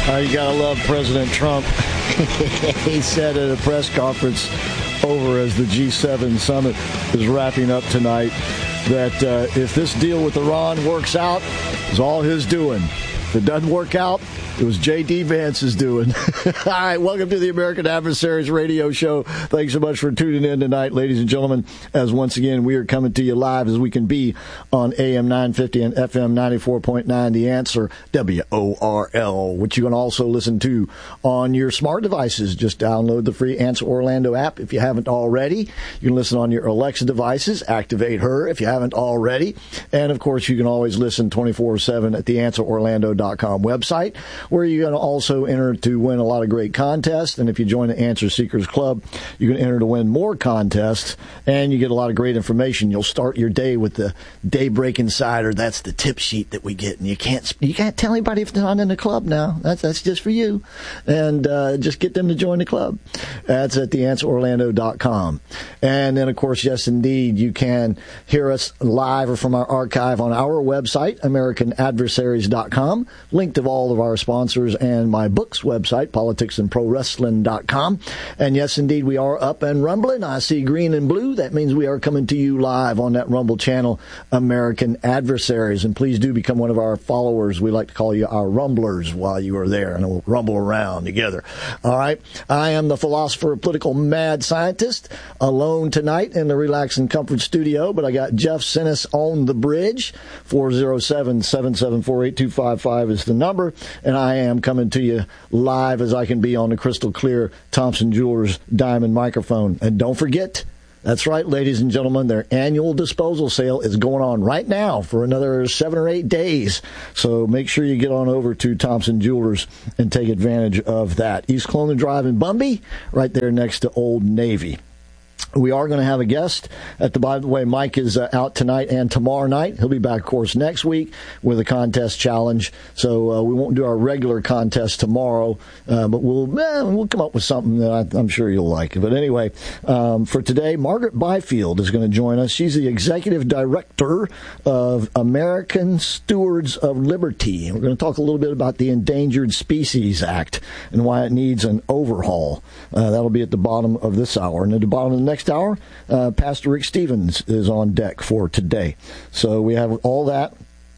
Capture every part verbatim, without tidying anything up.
Uh, you got to love President Trump. He said at a press conference over as the G seven summit is wrapping up tonight that uh, if this deal with Iran works out, it's all his doing. If it doesn't work out, it was J D. Vance's doing. All right, welcome to the American Adversaries Radio Show. Thanks so much for tuning in tonight, ladies and gentlemen, as once again we are coming to you live as we can be on A M nine fifty and F M ninety-four point nine, The Answer, W O R L, which you can also listen to on your smart devices. Just download the free Answer Orlando app if you haven't already. You can listen on your Alexa devices. Activate her if you haven't already. And, of course, you can always listen twenty-four seven at the answer orlando dot com website, where you're going to also enter to win a lot of great contests. And if you join the Answer Seekers Club, you can enter to win more contests, and you get a lot of great information. You'll start your day with the Daybreak Insider. That's the tip sheet that we get, and you can't you can't tell anybody if they're not in the club now. That's that's just for you, and uh, just get them to join the club. That's at the answer orlando dot com. And then, of course, yes, indeed, you can hear us live or from our archive on our website, american adversaries dot com. Link to all of our sponsors and my book's website, politics and pro wrestling dot com. And yes, indeed, we are up and rumbling. I see green and blue. That means we are coming to you live on that Rumble channel, American Adversaries. And please do become one of our followers. We like to call you our rumblers while you are there, and we'll rumble around together. All right. I am the philosopher, political mad scientist, alone tonight in the Relax and Comfort studio, but I got Jeff Sinnis on the bridge. four oh seven, seven seven four, eight two five five is the number. And I am coming to you live as I can be on the crystal clear Thompson Jewelers Diamond microphone. And don't forget, that's right, ladies and gentlemen, their annual disposal sale is going on right now for another seven or eight days. So make sure you get on over to Thompson Jewelers and take advantage of that. East Clonan Drive in Bumby, right there next to Old Navy. We are going to have a guest. At the, by the way, Mike is uh, out tonight and tomorrow night. He'll be back, of course, next week with a contest challenge. So uh, we won't do our regular contest tomorrow, uh, but we'll eh, we'll come up with something that I, I'm sure you'll like. But anyway, um, for today, Margaret Byfield is going to join us. She's the executive director of American Stewards of Liberty. And we're going to talk a little bit about the Endangered Species Act and why it needs an overhaul. Uh, that'll be at the bottom of this hour. And at the bottom of the next hour, uh, Pastor Rick Stevens is on deck for today. So we have all that,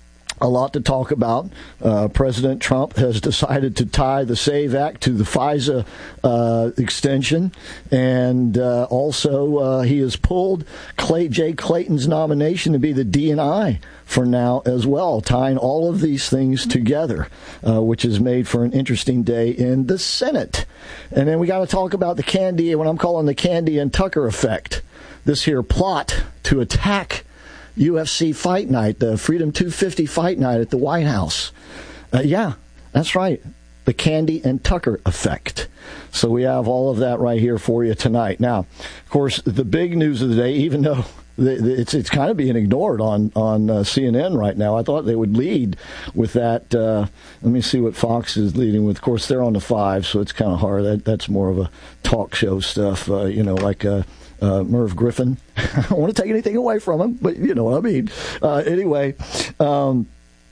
a lot to talk about. Uh, President Trump has decided to tie the SAVE Act to the FISA uh, extension, and uh, also uh, he has pulled Clay, Jay Clayton's nomination to be the D N I for now as well, tying all of these things together, uh, which has made for an interesting day in the Senate. And then we got to talk about the Candy, what I'm calling the Candy and Tucker effect, this here plot to attack U F C Fight Night, the Freedom two fifty Fight Night at the White House. Uh, yeah, that's right. The Candy and Tucker effect. So we have all of that right here for you tonight. Now, of course, the big news of the day, even though the, the, it's it's kind of being ignored on, on uh, C N N right now. I thought they would lead with that. Uh, let me see what Fox is leading with. Of course, they're on the five, so it's kind of hard. That, that's more of a talk show stuff, uh, you know, like... Uh, Uh, Merv Griffin. I don't want to take anything away from him, but you know what I mean. Uh, anyway, um,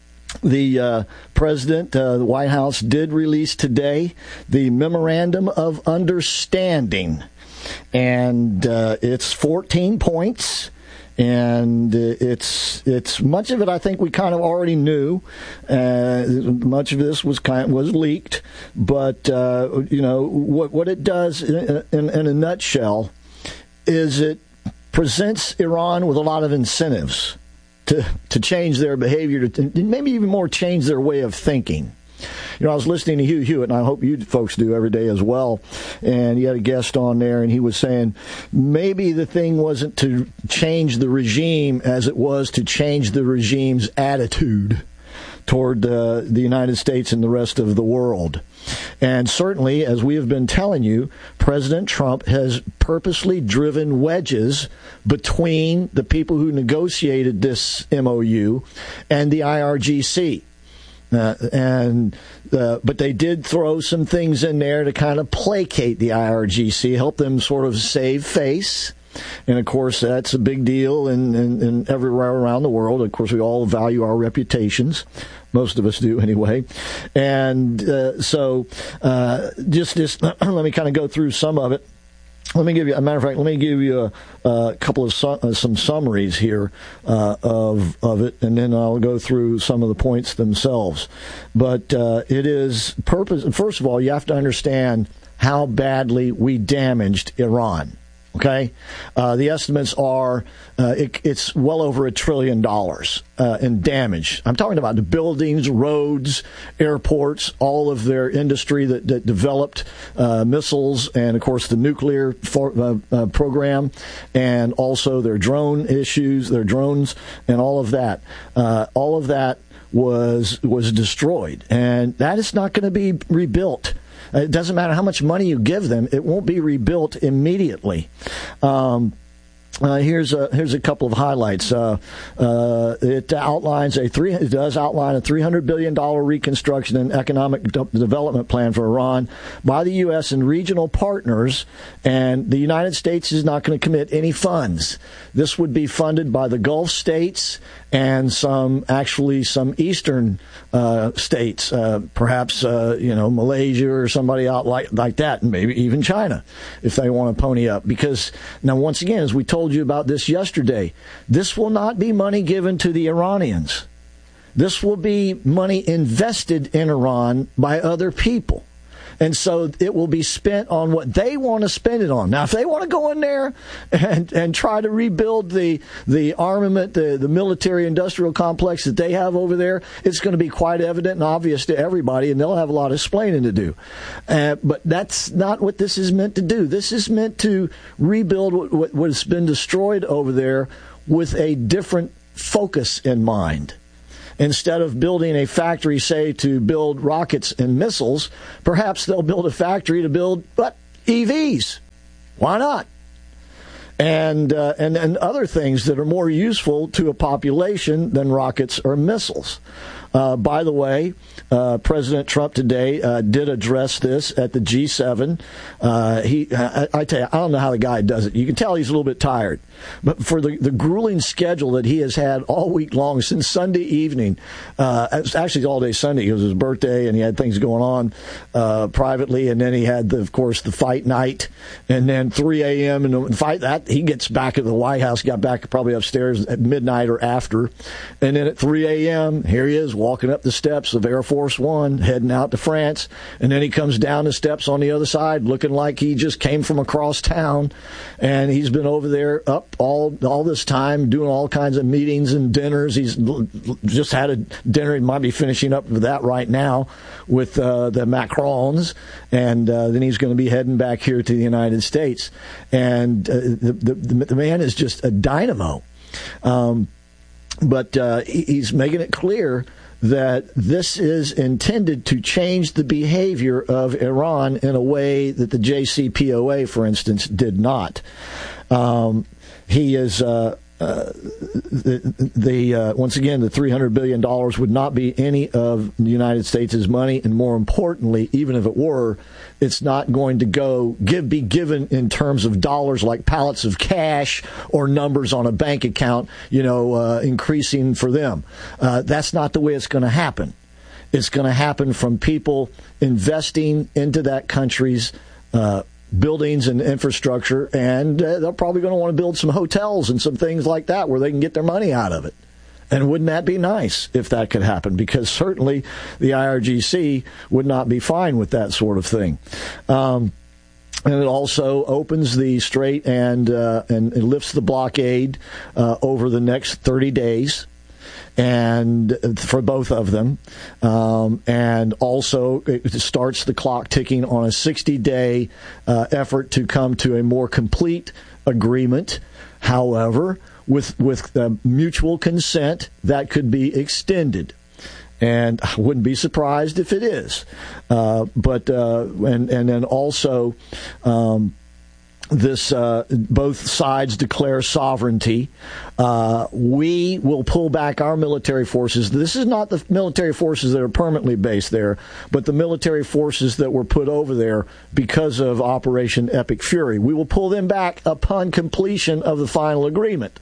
the uh, president, uh, the White House did release today the Memorandum of Understanding, and uh, it's fourteen points. And it's it's much of it I think we kind of already knew. Uh, much of this was kind of, was leaked, but uh, you know what what it does in, in, in a nutshell is it presents Iran with a lot of incentives to to change their behavior, to maybe even more change their way of thinking. You know, I was listening to Hugh Hewitt, and I hope you folks do every day as well, and he had a guest on there, and he was saying maybe the thing wasn't to change the regime as it was to change the regime's attitude toward uh, the United States and the rest of the world. And certainly, as we have been telling you, President Trump has purposely driven wedges between the people who negotiated this M O U and the I R G C. Uh, and uh, but they did throw some things in there to kind of placate the I R G C, help them sort of save face. And, of course, that's a big deal in, in, in everywhere around the world. Of course, we all value our reputations. Most of us do anyway. And uh, so uh, just, just let me kind of go through some of it. Let me give you, a matter of fact, let me give you a, a couple of su- uh, some summaries here uh, of of it, and then I'll go through some of the points themselves. But uh, it is purpose. First of all, you have to understand how badly we damaged Iran. Okay, uh, the estimates are uh, it, it's well over a trillion dollars uh, in damage. I'm talking about the buildings, roads, airports, all of their industry that, that developed uh, missiles, and of course the nuclear for, uh, uh, program, and also their drone issues, their drones, and all of that. Uh, all of that was was destroyed, and that is not going to be rebuilt. It doesn't matter how much money you give them; it won't be rebuilt immediately. Um, uh, here's a here's a couple of highlights. Uh, uh, it outlines a three. It does outline a three hundred billion dollar reconstruction and economic de- development plan for Iran by the U S and regional partners, and the United States is not going to commit any funds. This would be funded by the Gulf states and some, actually, some eastern uh, states, uh, perhaps, uh, you know, Malaysia or somebody out like, like that, and maybe even China, if they want to pony up. Because, now, once again, as we told you about this yesterday, this will not be money given to the Iranians. This will be money invested in Iran by other people. And so it will be spent on what they want to spend it on. Now, if they want to go in there and, and try to rebuild the the armament, the, the military-industrial complex that they have over there, it's going to be quite evident and obvious to everybody, and they'll have a lot of explaining to do. Uh, but that's not what this is meant to do. This is meant to rebuild what, what, what has been destroyed over there with a different focus in mind. Instead of building a factory, say, to build rockets and missiles, perhaps they'll build a factory to build, what, E Vs. Why not? And, uh, and, and other things that are more useful to a population than rockets or missiles. Uh, by the way, uh, President Trump today uh, did address this at the G seven. Uh, he, I, I tell you, I don't know how the guy does it. You can tell he's a little bit tired. But for the, the grueling schedule that he has had all week long since Sunday evening, uh, actually all day Sunday, it was his birthday, and he had things going on uh, privately, and then he had, the, of course, the fight night, and then three a.m. and the fight that he gets back at the White House, got back probably upstairs at midnight or after, and then at three a.m. here he is walking up the steps of Air Force One, heading out to France, and then he comes down the steps on the other side, looking like he just came from across town, and he's been over there up all all this time, doing all kinds of meetings and dinners. He's just had a dinner. He might be finishing up with that right now with uh, the Macrons, and uh, then he's going to be heading back here to the United States. And uh, the, the, the man is just a dynamo. Um, but uh, he's making it clear that this is intended to change the behavior of Iran in a way that the J C P O A, for instance, did not. Um, he is uh, uh, the, the uh, once again the three hundred billion dollars would not be any of the United States' money, and more importantly, even if it were, it's not going to go give be given in terms of dollars like pallets of cash or numbers on a bank account, you know, uh, increasing for them. Uh, that's not the way it's going to happen. It's going to happen from people investing into that country's uh, buildings and infrastructure, and uh, they're probably going to want to build some hotels and some things like that where they can get their money out of it. And wouldn't that be nice if that could happen? Because certainly the I R G C would not be fine with that sort of thing. Um, and it also opens the strait and uh, and it lifts the blockade uh, over the next thirty days. And for both of them, um, and also it starts the clock ticking on a sixty-day uh, effort to come to a more complete agreement. However, with with uh, mutual consent, that could be extended, and I wouldn't be surprised if it is. Uh, but uh, and and then also. Um, this uh, both sides declare sovereignty. Uh, we will pull back our military forces. This is not the military forces that are permanently based there, but the military forces that were put over there because of Operation Epic Fury. We will pull them back upon completion of the final agreement.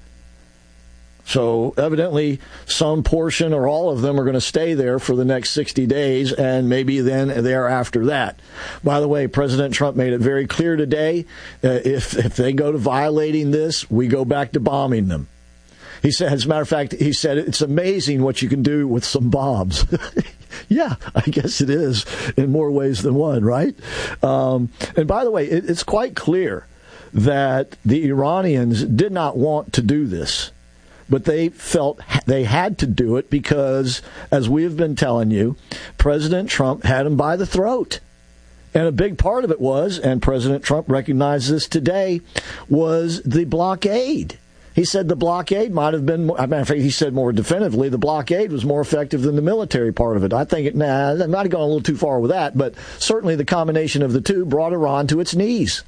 So evidently some portion or all of them are going to stay there for the next sixty days and maybe then there after that. By the way, President Trump made it very clear today, uh, if, if they go to violating this, we go back to bombing them. He said, as a matter of fact, he said, it's amazing what you can do with some bombs. Yeah, I guess it is in more ways than one, right? Um, and by the way, it, it's quite clear that the Iranians did not want to do this. But they felt they had to do it because, as we have been telling you, President Trump had them by the throat. And a big part of it was, and President Trump recognized this today, was the blockade. He said the blockade might have been, I mean, he said more definitively, the blockade was more effective than the military part of it. I think, it, nah, I might have gone a little too far with that, but certainly the combination of the two brought Iran to its knees.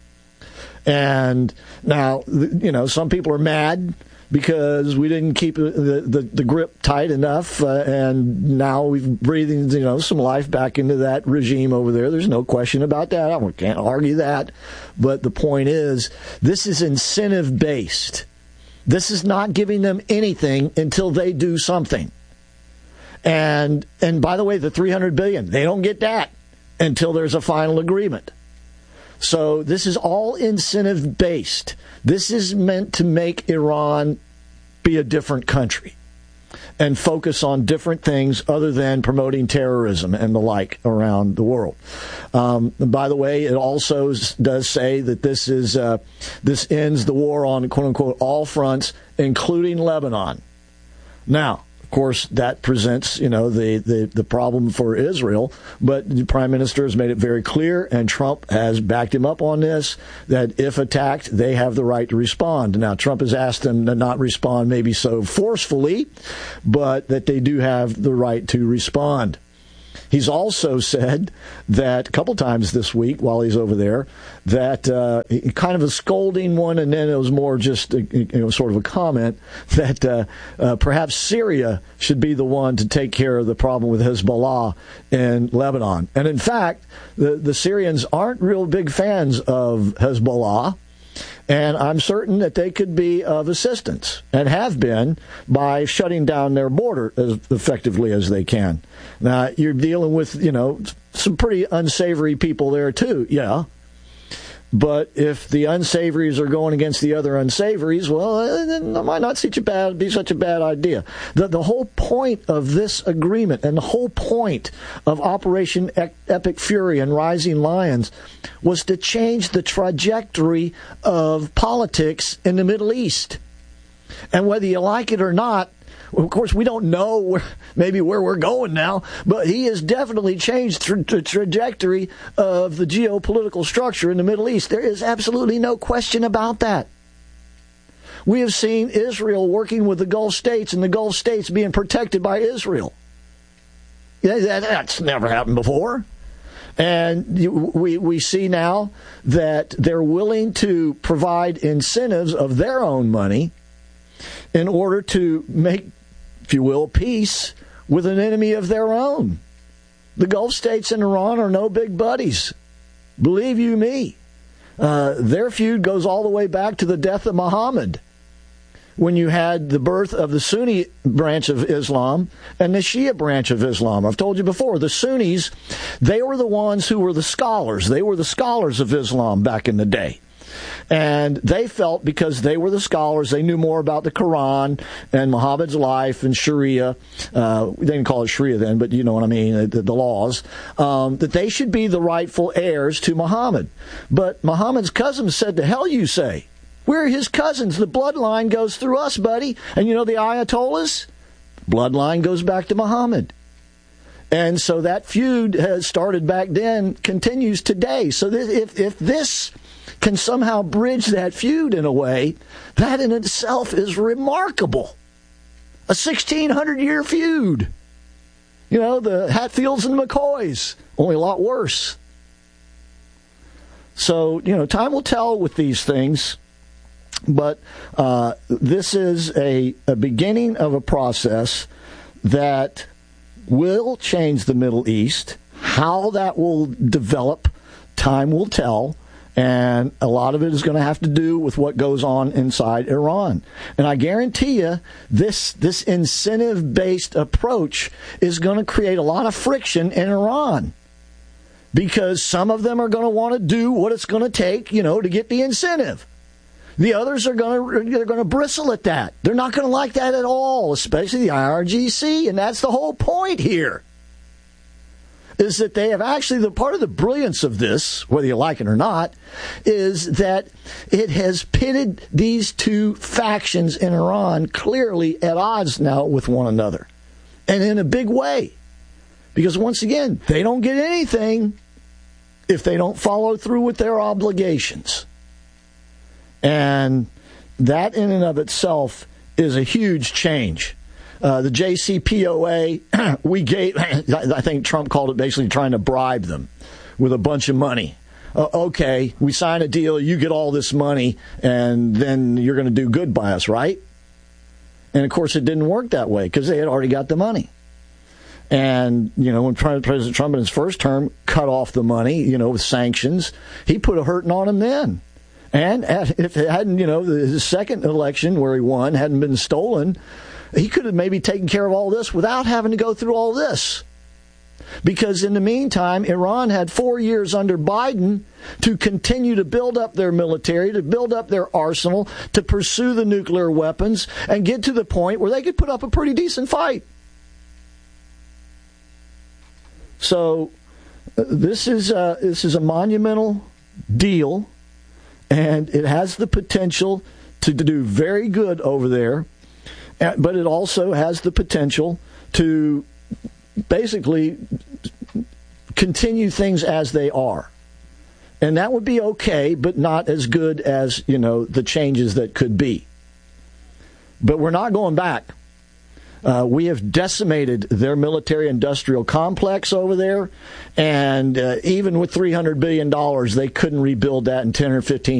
And now, you know, some people are mad because we didn't keep the, the, the grip tight enough, uh, and now we've breathing, you know, some life back into that regime over there. There's no question about that. I can't argue that. But the point is, this is incentive-based. This is not giving them anything until they do something. And and by the way, the three hundred billion dollars, they don't get that until there's a final agreement. So this is all incentive-based. This is meant to make Iran be a different country and focus on different things other than promoting terrorism and the like around the world. Um, by the way, it also does say that this is uh, this ends the war on quote-unquote all fronts, including Lebanon. Now, of course, that presents, you know, the, the, the problem for Israel, but the Prime Minister has made it very clear, and Trump has backed him up on this, that if attacked, they have the right to respond. Now, Trump has asked them to not respond maybe so forcefully, but that they do have the right to respond. He's also said that a couple times this week while he's over there, that uh, kind of a scolding one, and then it was more just a, you know, sort of a comment that uh, uh, perhaps Syria should be the one to take care of the problem with Hezbollah in Lebanon. And in fact, the, the Syrians aren't real big fans of Hezbollah. And I'm certain that they could be of assistance, and have been, by shutting down their border as effectively as they can. Now, you're dealing with, you know, some pretty unsavory people there, too, yeah. But if the unsavories are going against the other unsavories, well, then it might not such a bad, be such a bad idea. The, the whole point of this agreement and the whole point of Operation Epic Fury and Rising Lions was to change the trajectory of politics in the Middle East. And whether you like it or not, of course, we don't know where, maybe where we're going now, but he has definitely changed the tra- trajectory of the geopolitical structure in the Middle East. There is absolutely no question about that. We have seen Israel working with the Gulf states and the Gulf states being protected by Israel. Yeah, that, that's never happened before. And we we see now that they're willing to provide incentives of their own money in order to make, if you will, peace with an enemy of their own. The Gulf states and Iran are no big buddies. Believe you me. Uh, their feud goes all the way back to the death of Muhammad, when you had the birth of the Sunni branch of Islam and the Shia branch of Islam. I've told you before, the Sunnis, they were the ones who were the scholars. They were the scholars of Islam back in the day. And they felt, because they were the scholars, they knew more about the Quran and Muhammad's life and Sharia. Uh, they didn't call it Sharia then, but you know what I mean, the, the laws, um, that they should be the rightful heirs to Muhammad. But Muhammad's cousins said, "The hell you say? We're his cousins. The bloodline goes through us, buddy." And you know the Ayatollahs? Bloodline goes back to Muhammad. And so that feud has started back then, continues today. So this, if, if this can somehow bridge that feud in a way, that in itself is remarkable. A sixteen hundred year feud. You know, the Hatfields and McCoys, only a lot worse. So, you know, time will tell with these things. But uh, this is a, a beginning of a process that will change the Middle East. How that will develop, time will tell. And a lot of it is going to have to do with what goes on inside Iran. And I guarantee you, this this incentive-based approach is going to create a lot of friction in Iran. Because some of them are going to want to do what it's going to take, you know, to get the incentive. The others are going to they're going to bristle at that. They're not going to like that at all, especially the I R G C. And that's the whole point here. Is that they have actually, the part of the brilliance of this, whether you like it or not, is that it has pitted these two factions in Iran clearly at odds now with one another. And in a big way. Because once again, they don't get anything if they don't follow through with their obligations. And that in and of itself is a huge change. Uh, the J C P O A, we gave, I think Trump called it basically trying to bribe them with a bunch of money. Uh, okay, we sign a deal, you get all this money, and then you're going to do good by us, right? And, of course, it didn't work that way because they had already got the money. And, you know, when President Trump in his first term cut off the money, you know, with sanctions, he put a hurting on him then. And if it hadn't, you know, his second election where he won hadn't been stolen, he could have maybe taken care of all this without having to go through all this. Because in the meantime, Iran had four years under Biden to continue to build up their military, to build up their arsenal, to pursue the nuclear weapons, and get to the point where they could put up a pretty decent fight. So uh, this is uh, this is a monumental deal, and it has the potential to, to do very good over there. But it also has the potential to basically continue things as they are. And that would be okay, but not as good as, you know, the changes that could be. But we're not going back. Uh, we have decimated their military-industrial complex over there. And uh, even with three hundred billion dollars, they couldn't rebuild that in ten or fifteen